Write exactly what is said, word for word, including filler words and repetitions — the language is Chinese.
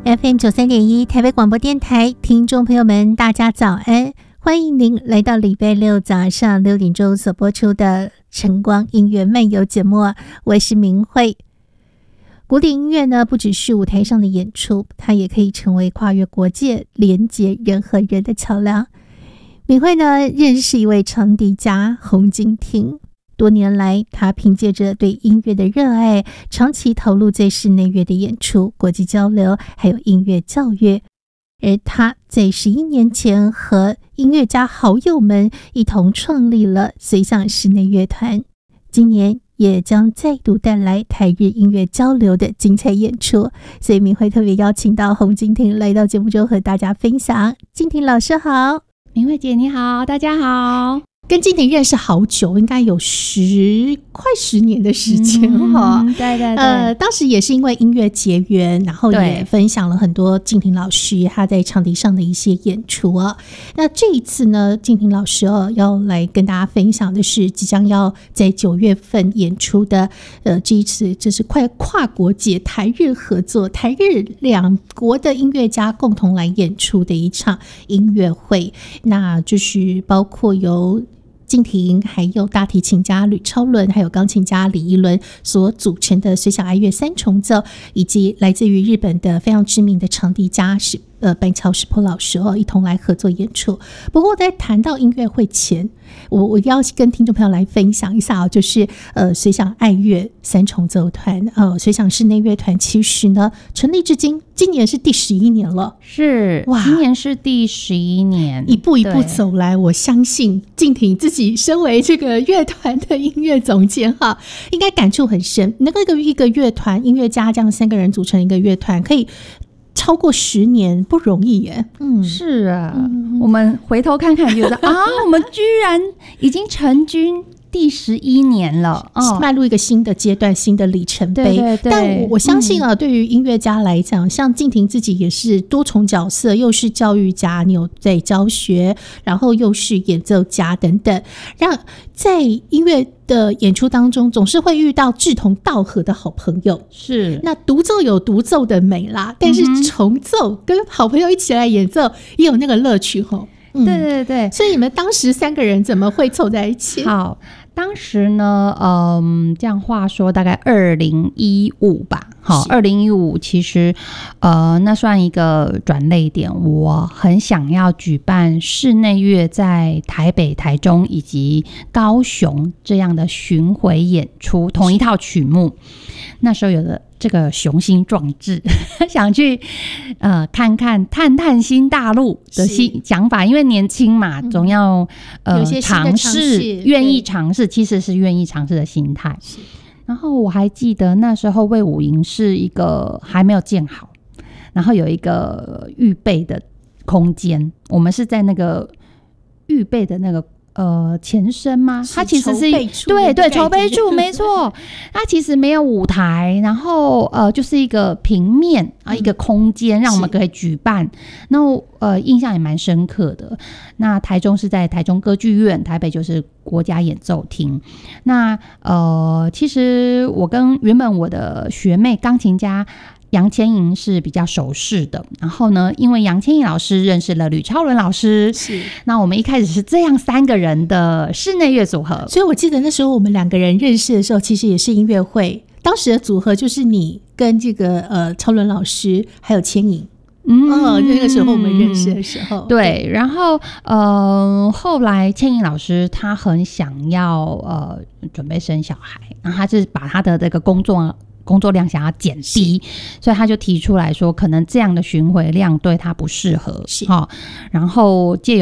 F M 九三点一台北广播电台，听众朋友们，大家早安！欢迎您来到礼拜六早上六点钟所播出的晨光音乐漫游节目，我是明慧。古典音乐呢，不只是舞台上的演出，它也可以成为跨越国界、连接人和人的桥梁。明慧呢，认识一位长笛家洪金婷。多年来，他凭借着对音乐的热爱，长期投入在室内乐的演出、国际交流，还有音乐教育。而他在十一年前和音乐家好友们一同创立了随想室内乐团，今年也将再度带来台日音乐交流的精彩演出。所以明慧特别邀请到洪金婷来到节目中和大家分享。金婷老师好。 明慧姐你好，大家好。 跟金婷认识好久，应该有十快十年的时间哈、 嗯。对对对， 呃，当时也是因为音乐结缘，然后也分享了很多金婷老师他在场地上的一些演出啊。那这一次呢，金婷老师哦要来跟大家分享的是即将要在九月份演出的，呃，这一次就是快跨国界台日合作，台日两国的音乐家共同来演出的一场音乐会，那就是包括有金婷，还有大提琴家吕超伦，还有钢琴家李一伦所组成的随想爱乐三重奏，以及来自于日本的非常知名的长笛家是呃板桥石坡老师哦，一同来合作演出。不过在谈到音乐会前，我我要跟听众朋友来分享一下哦，就是呃随想爱乐三重奏团，呃随想室内乐团，其实呢成立至今，今年是第十一年了， 是哇，今年是第十一年， 一步一步走来，我相信静婷自己身为这个乐团的音乐总监哈，应该感触很深。能够一个一个乐团音乐家这样三个人组成一个乐团，可以超过十年不容易耶。 嗯，是啊，嗯、我们回头看看，觉得啊，我们居然已经成军第十一年了，哦， 迈入一个新的阶段、新的里程碑。 对对对， 但我我相信啊，嗯、对于音乐家来讲，像静婷自己也是多重角色，又是教育家，你有在教学，然后又是演奏家等等，让在音乐的演出当中，总是会遇到志同道合的好朋友。 是， 那独奏有独奏的美啦，但是重奏跟好朋友一起来演奏，也有那个乐趣吼。 嗯、对对对， 所以你们当时三个人怎么会凑在一起？ 好。当时呢，嗯，这样话说，大概二零一五吧，好，二零一五其实，呃，那算一个转捩点。我很想要举办室内乐在台北、台中以及高雄这样的巡回演出，同一套曲目。那时候有的这个雄心壮志，想去呃看看探探新大陆的新想法，因为年轻嘛，总要呃尝试，愿意尝试，其实是愿意尝试的心态。然后我还记得那时候魏武营是一个还没有建好，然后有一个预备的空间，我们是在那个预备的那个。呃，前身吗？它其实是对对筹备处，没错。它其实没有舞台，然后呃，就是一个平面啊、嗯，一个空间，让我们可以举办。那呃，印象也蛮深刻的。那台中是在台中歌剧院，台北就是国家演奏厅。那呃，其实我跟原本我的学妹钢琴家杨千莹是比较熟识的，然后呢，因为杨千莹老师认识了吕超伦老师，是那我们一开始是这样三个人的室内乐组合， 所以我记得那时候我们两个人认识的时候，其实也是音乐会，当时的组合就是你跟这个呃超伦老师还有千莹。嗯、哦，那个时候我们认识的时候， 对，然后呃，后来千莹老师他很想要呃准备生小孩，然后他是把他的这个工作。工作量想要减低，所以他就提出来说，可能这样的巡回量对他不适合，好，然后借由